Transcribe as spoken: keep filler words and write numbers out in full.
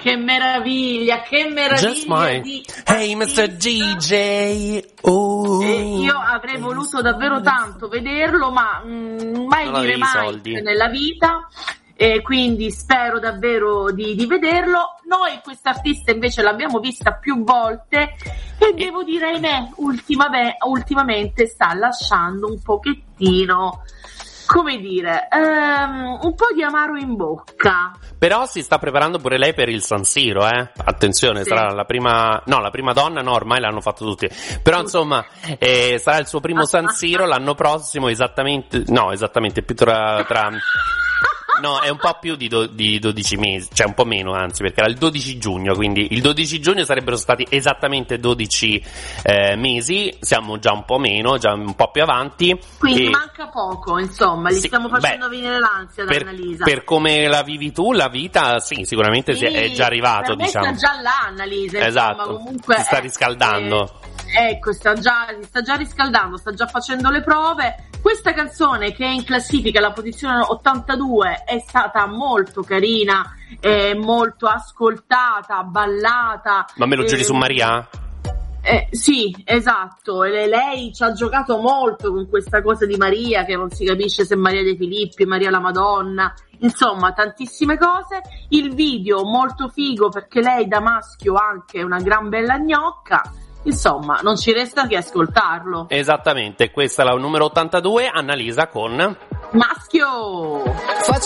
che meraviglia, che meraviglia. Just mine. Di Hey mister D J. Oh. Eh, io avrei voluto davvero tanto vederlo, ma mh, mai Non dire avevi mai soldi. nella vita. E quindi spero davvero di, di vederlo. Noi quest'artista invece l'abbiamo vista più volte e devo dire, ahimè, ultima be- ultimamente sta lasciando un pochettino, come dire, ehm, un po' di amaro in bocca. Però si sta preparando pure lei per il San Siro, eh? Attenzione, Sì. sarà la prima... No, la prima donna, no, ormai l'hanno fatto tutti. Però insomma, eh, sarà il suo primo San Siro l'anno prossimo, esattamente... No, esattamente, più tra... tra... No, è un po' più di, do, di dodici mesi, cioè un po' meno anzi, perché era il dodici giugno, quindi il dodici giugno sarebbero stati esattamente dodici eh, mesi, siamo già un po' meno, già un po' più avanti. Quindi e... manca poco, insomma, gli sì, stiamo facendo beh, venire l'ansia da per, Annalisa. per come la vivi tu, la vita, sì, sicuramente Sì, si è, è già arrivato, per me diciamo. sta già là, Annalisa, Esatto, insomma, comunque, si sta eh, riscaldando. eh, ecco, sta già, si sta già riscaldando, sta già facendo le prove. Questa canzone, che è in classifica alla posizione ottantadue, è stata molto carina, eh, molto ascoltata, ballata. Ma me lo giuri eh, su Maria? Eh, sì, esatto, e lei ci ha giocato molto con questa cosa di Maria, che non si capisce se Maria dei Filippi, Maria la Madonna, insomma tantissime cose. Il video molto figo, perché lei da maschio anche è una gran bella gnocca. Insomma, non ci resta che ascoltarlo. Esattamente, questa è la numero ottantadue, Annalisa con... Maschio!